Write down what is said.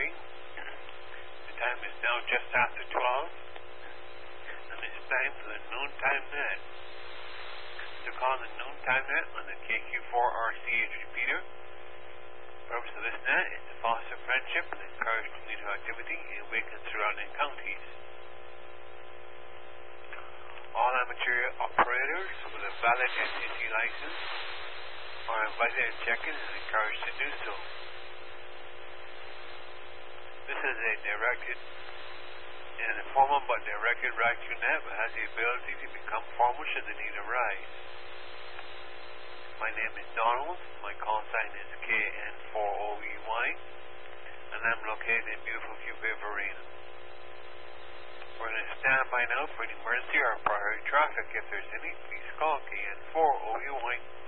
activity. The time is now just after 12, and it's time for the noontime net. They're called the noontime net on the KQ4RCH repeater. The purpose of this net is to foster friendship and encourage community activity in Wake and surrounding counties. All amateur operators with a valid FCC license are invited to check in and encouraged to do so. This is a informal but directed ride to net, but has the ability to become formal should the need arise. My name is Donald. My call sign is KN4OEY, and I'm located in beautiful Cuba Arena. We're going to stand by now for an emergency or priority traffic. If there's any, please call KN4OEY.